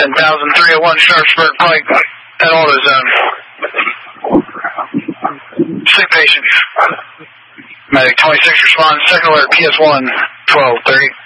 10,301 Sharpsburg Pike at AutoZone. Sleep patient. Medic 26 responds. Second alert PS1 1230.